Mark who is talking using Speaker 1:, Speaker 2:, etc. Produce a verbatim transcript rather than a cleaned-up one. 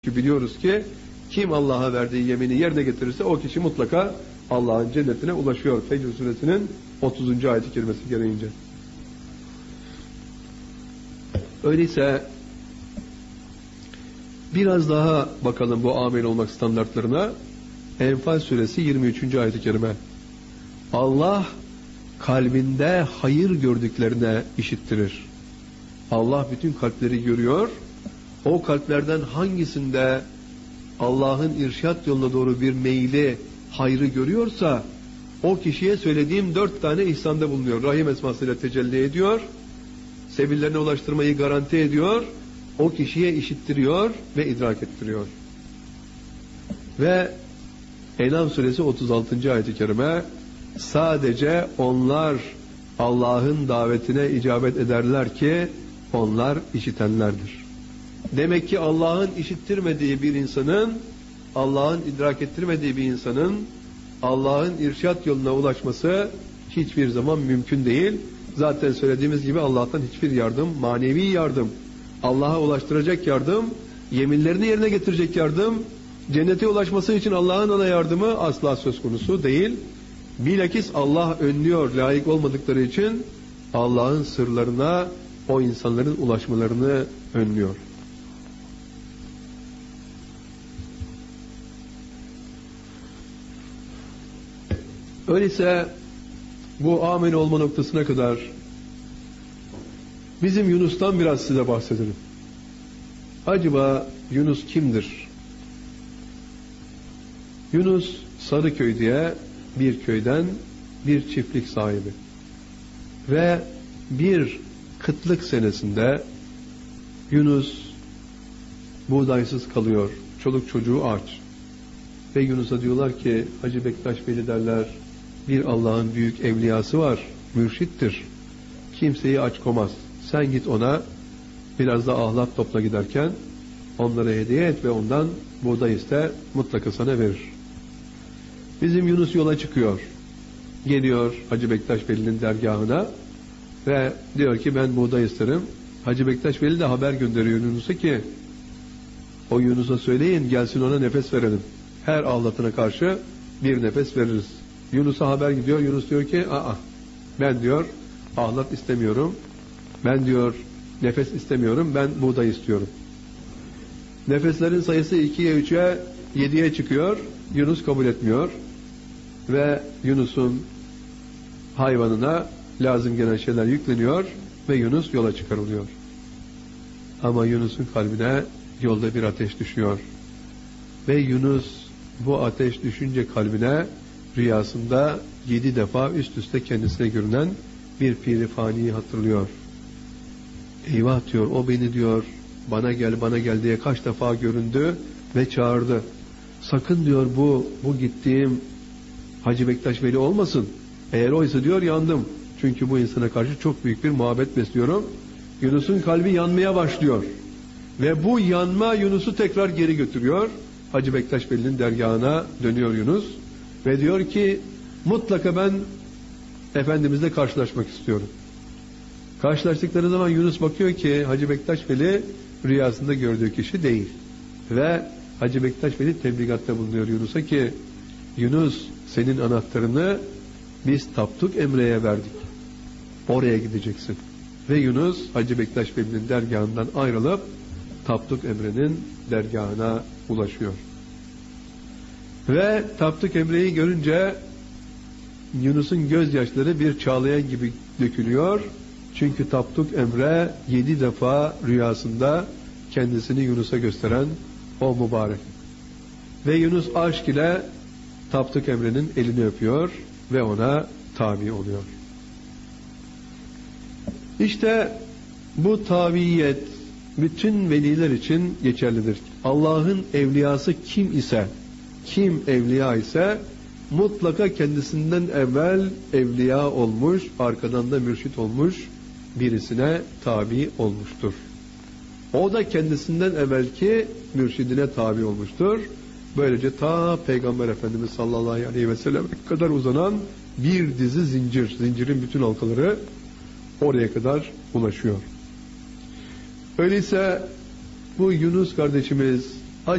Speaker 1: Biliyoruz ki kim Allah'a verdiği yemini yerine getirirse o kişi mutlaka Allah'ın cennetine ulaşıyor. Fecr suresinin otuzuncu ayet-i kerimesi gereğince. Öyleyse biraz daha bakalım bu amel olmak standartlarına. Enfal suresi yirmi üçüncü ayet-i kerime. Allah kalbinde hayır gördüklerine işittirir. Allah bütün kalpleri görüyor. O kalplerden hangisinde Allah'ın irşat yoluna doğru bir meyli, hayrı görüyorsa o kişiye söylediğim dört tane ihsanda bulunuyor. Rahim esmasıyla tecelli ediyor. Sebillerine ulaştırmayı garanti ediyor. O kişiye işittiriyor ve idrak ettiriyor. Ve En'am suresi otuz altıncı ayet-i kerime, sadece onlar Allah'ın davetine icabet ederler ki onlar işitenlerdir. Demek ki Allah'ın işittirmediği bir insanın, Allah'ın idrak ettirmediği bir insanın Allah'ın irşat yoluna ulaşması hiçbir zaman mümkün değil. Zaten söylediğimiz gibi Allah'tan hiçbir yardım, manevi yardım, Allah'a ulaştıracak yardım, yeminlerini yerine getirecek yardım, cennete ulaşması için Allah'ın ona yardımı asla söz konusu değil. Bilakis Allah önlüyor, layık olmadıkları için Allah'ın sırlarına o insanların ulaşmalarını önlüyor. Öyleyse bu amel olma noktasına kadar bizim Yunus'tan biraz size bahsedelim. Acaba Yunus kimdir? Yunus Sarıköy diye bir köyden bir çiftlik sahibi. Ve bir kıtlık senesinde Yunus buğdaysız kalıyor. Çoluk çocuğu aç. Ve Yunus'a diyorlar ki Hacı Bektaş Veli derler, bir Allah'ın büyük evliyası var, mürşittir. Kimseyi aç komaz. Sen git ona biraz da ahlat topla giderken onlara hediye et ve ondan buğday iste, mutlaka sana verir. Bizim Yunus yola çıkıyor. Geliyor Hacı Bektaş Veli'nin dergahına ve diyor ki ben buğday isterim. Hacı Bektaş Veli de haber gönderiyor Yunus'a ki o Yunus'a söyleyin gelsin ona nefes verelim. Her ahlatına karşı bir nefes veririz. Yunus'a haber gidiyor. Yunus diyor ki aa ben diyor ahlat istemiyorum. Ben diyor nefes istemiyorum. Ben buğday istiyorum. Nefeslerin sayısı ikiye, üçe, yediye çıkıyor. Yunus kabul etmiyor. Ve Yunus'un hayvanına lazım gelen şeyler yükleniyor ve Yunus yola çıkarılıyor. Ama Yunus'un kalbine yolda bir ateş düşüyor. Ve Yunus bu ateş düşünce kalbine rüyasında yedi defa üst üste kendisine görünen bir piri faniyi hatırlıyor. Eyvah diyor, o beni diyor bana gel bana gel diye kaç defa göründü ve çağırdı. Sakın diyor bu bu gittiğim Hacı Bektaş Veli olmasın. Eğer oysa diyor yandım. Çünkü bu insana karşı çok büyük bir muhabbet besliyorum. Yunus'un kalbi yanmaya başlıyor. Ve bu yanma Yunus'u tekrar geri götürüyor. Hacı Bektaş Veli'nin dergahına dönüyor Yunus. Ve diyor ki mutlaka ben Efendimizle karşılaşmak istiyorum. Karşılaştıkları zaman Yunus bakıyor ki Hacı Bektaş Veli rüyasında gördüğü kişi değil. Ve Hacı Bektaş Veli tebligatta bulunuyor Yunus'a ki Yunus senin anahtarını biz Tapduk Emre'ye verdik. Oraya gideceksin. Ve Yunus Hacı Bektaş Veli'nin dergahından ayrılıp Tapduk Emre'nin dergahına ulaşıyor. Ve Tapduk Emre'yi görünce Yunus'un gözyaşları bir çağlayan gibi dökülüyor. Çünkü Tapduk Emre yedi defa rüyasında kendisini Yunus'a gösteren o mübarek. Ve Yunus aşk ile Tapduk Emre'nin elini öpüyor ve ona tabi oluyor. İşte bu tabiyet bütün veliler için geçerlidir. Allah'ın evliyası kim ise, kim evliya ise mutlaka kendisinden evvel evliya olmuş, arkadan da mürşit olmuş birisine tabi olmuştur. O da kendisinden evvelki mürşidine tabi olmuştur. Böylece ta Peygamber Efendimiz sallallahu aleyhi ve sellem'e kadar uzanan bir dizi zincir, zincirin bütün halkaları oraya kadar ulaşıyor. Öyleyse bu Yunus kardeşimiz